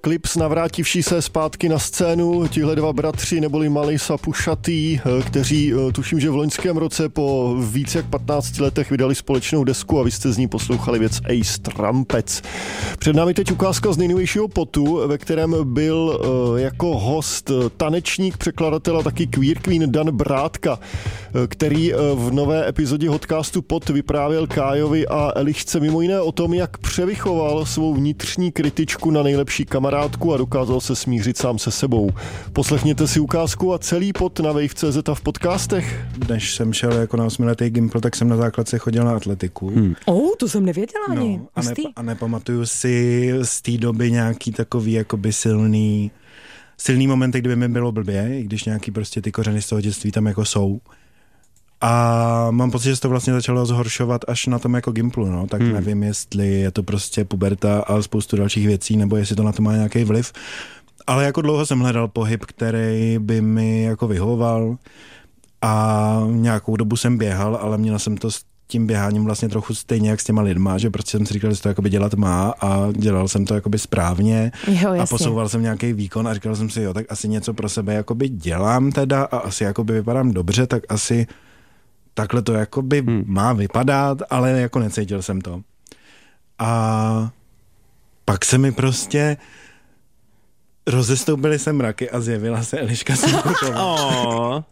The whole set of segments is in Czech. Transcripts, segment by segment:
Clips navrátívší se zpátky na scénu. Tihle dva bratři neboli Malice a Pusha T, kteří tuším, že v loňském roce po víc jak 15 letech vydali společnou desku a vy jste z ní poslouchali věc Ace Trumpets. Před námi teď ukázka z nejnovějšího potu, ve kterém byl jako host tanečník, překladatel a taky queer queen Dan Brátka, který v nové epizodě Hotcastu Pot vyprávěl Kájovi a Elišce mimo jiné o tom, jak převychoval svou vnitřní kritičku na nejlepší kamarádku a dokázal se smířit sám se sebou. Poslechněte si ukázku a celý pot na Wave.cz a v podcastech. Než jsem šel jako na 8letý Gimpl, tak jsem na základce chodil na atletiku. To jsem nevěděla ani. A nepamatuju si z té doby nějaký takový jakoby silný momenty, kdyby mi bylo blbě, i když nějaký prostě ty kořeny z toho dětství tam jako jsou. A mám pocit, že se to vlastně začalo zhoršovat až na tom jako Gimplu, no, tak nevím, jestli je to prostě puberta a spoustu dalších věcí, nebo jestli to na to má nějaký vliv. Ale jako dlouho jsem hledal pohyb, který by mi jako vyhovoval a nějakou dobu jsem běhal, ale měl jsem to s tím běháním vlastně trochu stejně jak s těma lidma, že prostě jsem si říkal, že to jakoby dělat má a dělal jsem to jakoby správně a posouval jsem nějaký výkon a říkal jsem si, jo, tak asi něco pro sebe jakoby dělám teda a asi jakoby vypadám dobře, tak asi takhle to jakoby má vypadat, ale jako necítil jsem to. A pak se mi prostě rozestoupily se mraky a zjevila se Eliška Simburková.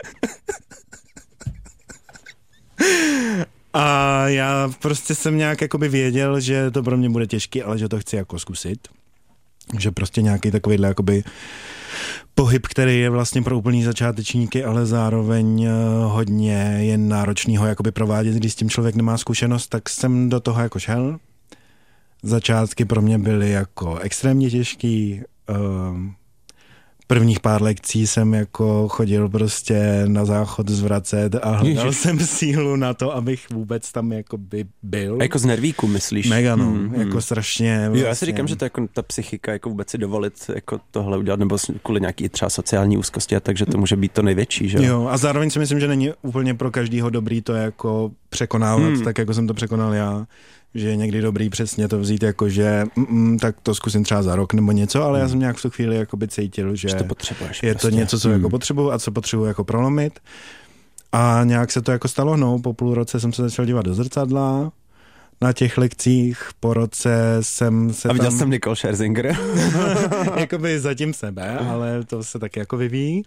A já prostě jsem nějak jakoby věděl, že to pro mě bude těžký, ale že to chci jako zkusit. Že prostě nějaký takovýhle jakoby pohyb, který je vlastně pro úplný začátečníky, ale zároveň hodně je náročný ho jakoby provádět, když s tím člověk nemá zkušenost, tak jsem do toho jako šel. Začátky pro mě byly jako extrémně těžký. Prvních pár lekcí jsem jako chodil prostě na záchod zvracet a hledal jsem sílu na to, abych vůbec tam jakoby byl. A jako z nervíku, myslíš? Mega, no, jako strašně. Vlastně. Jo, já si říkám, že to jako ta psychika, jako vůbec si dovolit jako tohle udělat, nebo kvůli nějaký třeba sociální úzkosti a takže to může být to největší, že jo? A zároveň si myslím, že není úplně pro každýho dobrý to jako překonávat, tak jako jsem to překonal já. Že je někdy dobrý přesně to vzít jako, že tak to zkusím třeba za rok nebo něco, ale já jsem nějak v tu chvíli jakoby cítil, že to potřebuješ je prostě. To něco, co jako potřebuju a co potřebuju jako prolomit. A nějak se to jako stalo, no, po půl roce jsem se začal dívat do zrcadla na těch lekcích, po roce jsem se a viděl jsem Nicole Scherzinger. Jakoby zatím sebe, ale to se taky jako vyvíjí.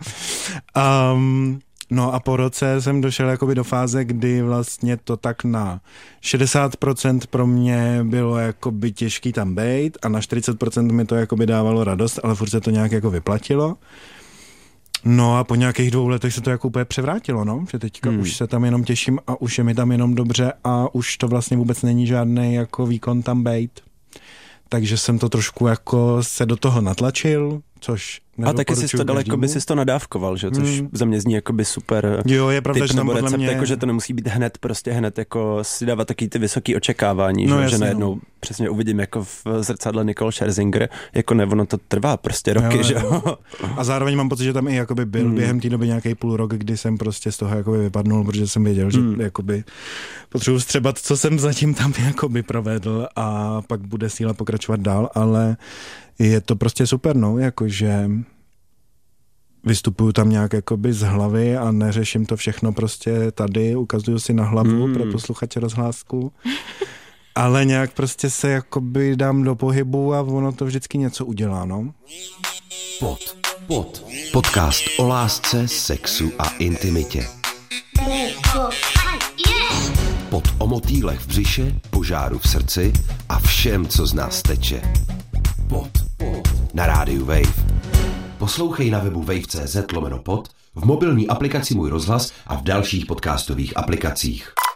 No a po roce jsem došel jakoby do fáze, kdy vlastně to tak na 60% pro mě bylo jakoby těžký tam bejt a na 40% mi to jakoby dávalo radost, ale furt se to nějak jako vyplatilo. No a po nějakých 2 letech se to jako úplně převrátilo, no, že teďka už se tam jenom těším a už je mi tam jenom dobře a už to vlastně vůbec není žádný jako výkon tam bejt. Takže jsem to trošku jako se do toho natlačil, což a taky jsi to daleko by si to nadávkoval, že? Což za mě zní jakoby super. Jo, je pravda, typ že tam nebo podle recept, mě jako, že to nemusí být hned jako si dávat taky ty vysoký očekávání, no, že, jasně, že najednou přesně uvidím jako v zrcadle Nicole Scherzinger, jako ne, ono to trvá prostě roky, jo, že jo. A zároveň mám pocit, že tam i jakoby byl během té doby nějaký půl rok, kdy jsem prostě z toho jakoby vypadnul, protože jsem věděl, že jakoby potřebuji střebat, co jsem zatím tam jakoby provedl a pak bude síla pokračovat dál, ale je to prostě super, no, jakože vystupuju tam nějak jakoby z hlavy a neřeším to všechno prostě tady, ukazuju si na hlavu pro posluchače Rozhlásku, ale nějak prostě se jakoby dám do pohybu a ono to vždycky něco udělá, no. Podcast o lásce, sexu a intimitě. Pod o motýlech v břiše, požáru v srdci a všem, co z nás teče. Pod. Na rádiu Wave. Poslouchej na webu wave.cz/pod, v mobilní aplikaci Můj rozhlas a v dalších podcastových aplikacích.